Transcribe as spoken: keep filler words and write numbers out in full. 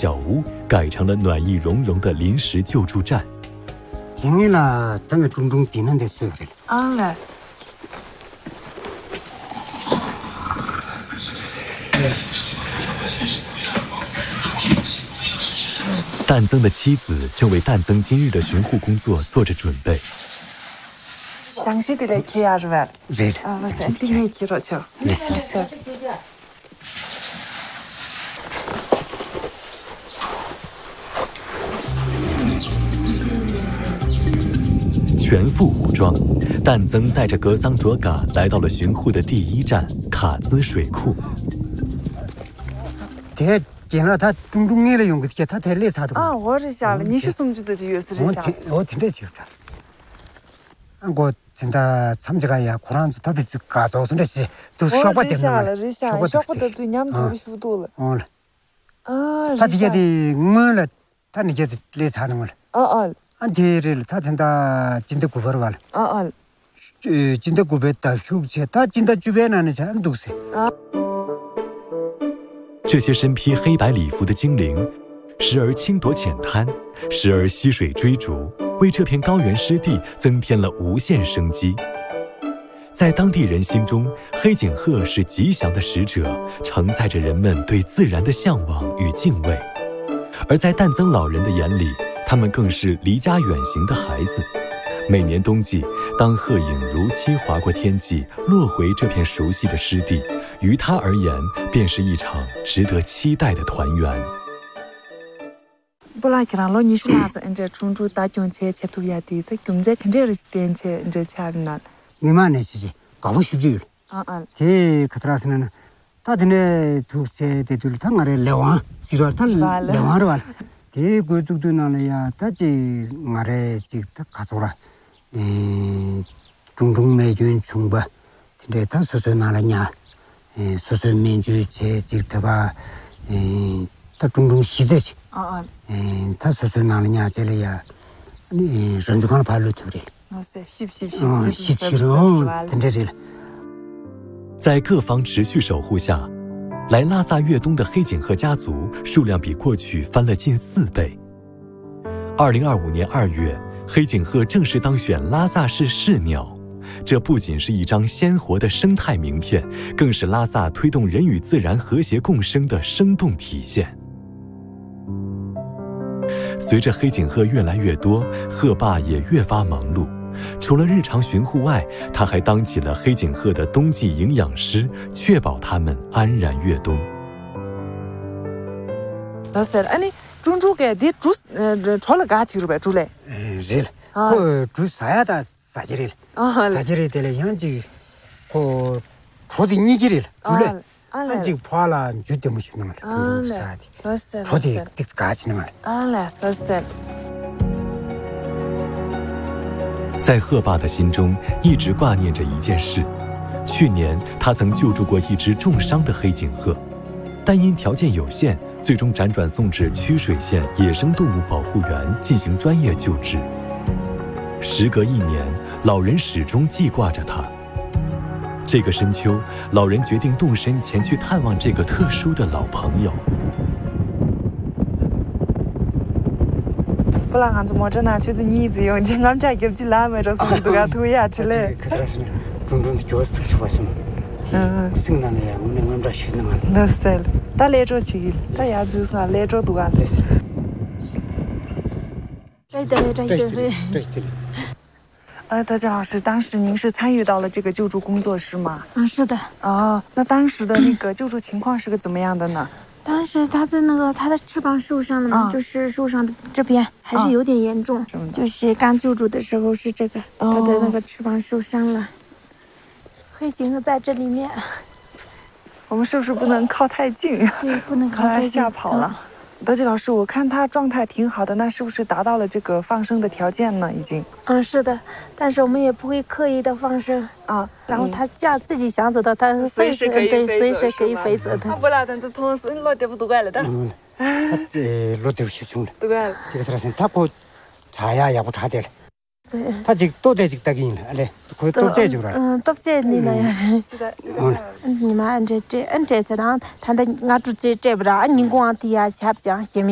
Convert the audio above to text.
小屋改成了暖意融融的临时救助站。 今年了，咱们种种地能得水了。 啊嘞。 旦增的妻子正为旦增今日的巡护工作做着准备。 장시들의 케어를 네. 아, 맞아요. 팀이 길어져. 네. 됐어. 全副武装，旦增带着格桑卓嘎来到了巡护的第一站卡兹水库。 这见了他种种年了用个这他太累啥的。 啊，我是下了，你是怎么觉得这月是这下？ 我听我听着就这。我真的参加个呀，可能特别是干早上的事都小不点了，这下了，小不得对，伢们特别舒服了。 哦了。 啊， 他这些的我了，他那些的累啥的我了。 哦哦。 안티를 타텐다 진짜 구버로 갈. 아, 아. 진짜 구베다 휴체 다 진짜 주변에는 잘 두세. 这些身披黑白礼服的精灵，时而轻夺浅滩，时而溪水追逐，为这片高原湿地增添了无限生机。在当地人心中，黑颈鹤是吉祥的使者，承载着人们对自然的向往与敬畏；而在旦增老人的眼里， 他们更是离家远行的孩子。每年冬季，当鹤影如期划过天际，落回这片熟悉的湿地，于他而言，便是一场值得期待的团圆。 不拉克拉罗尼舒拉子，人家冲出大军车车图亚地，他现在看这是电车，人家车呢？ 你妈那是搞不쉽지。 啊啊。 这可拉是呢，他这呢，土车的就是他那里王，是说他王了吧？ 대 고쪽도 나려야 다지 말에 직다 가서라 에 중동 매준 중바 근데 다 소소 나라냐 에 소소 매주 제 직다가 에다 중동 시제지 아에다 소소 나라냐 제려야 아니 전주간 발로 두리 맞아 십십십 어 십십로 근데를 在各方持续守护下， 来拉萨越冬的黑颈鹤家族数量比过去翻了近四倍。二零二五年二月，黑颈鹤正式当选拉萨市市鸟，这不仅是一张鲜活的生态名片，更是拉萨推动人与自然和谐共生的生动体现。随着黑颈鹤越来越多，鹤爸也越发忙碌。 除了日常巡护外，他还当起了黑颈鹤的冬季营养师，确保它们安然越冬。 老师，哎，你种猪给的猪呃，炒了干去是吧？猪嘞？ 嗯，是了。我猪啥呀？的啥鸡嘞？啊，啥鸡嘞？得了，养鸡，我炒的泥鸡嘞，猪嘞。啊嘞。这破了就得没去弄了。啊嘞。 老师。 炒的得干去弄了。 啊嘞，老师。 在鹤爸的心中，一直挂念着一件事。去年，他曾救助过一只重伤的黑颈鹤，但因条件有限，最终辗转送至曲水县野生动物保护园进行专业救治。时隔一年，老人始终记挂着他。这个深秋，老人决定动身前去探望这个特殊的老朋友。 不然俺怎么着呢？就是你自用，今俺家给起拉买着是都要偷呀吃嘞。 种种的饺子都吃不什么。嗯。生那呀，我们俺这学那个。 那是了，打来着去，打呀就是俺来着多俺的。 对对对对对。 对对。 呃，德杰老师，当时您是参与到了这个救助工作是吗？ 嗯，是的。 哦，那当时的那个救助情况是个怎么样的呢？ 当时他的那个他的翅膀受伤了嘛，就是受伤的这边还是有点严重，就是刚救助的时候是这个，他的那个翅膀受伤了。黑颈鹤在这里面， 我们是不是不能靠太近？ 对，不能靠太近， 吓跑了。德吉老师，我看他状态挺好的，那是不是达到了这个放生的条件呢？已经。 嗯，是的，但是我们也不会刻意的放生啊。然后他这样自己想走的，他随时可以对，随时可以飞走的。 不然等这同事落地不都怪了的？ 嗯，他这落地去穷了。 都怪了。 这个他他不查呀也不查的了。他这多得这个大给了，嘞，可多这就了。 嗯，多这你那样是。 就在就在。 你妈按这这按这才让他的俺住这这不着，你光地下吃不讲，下面。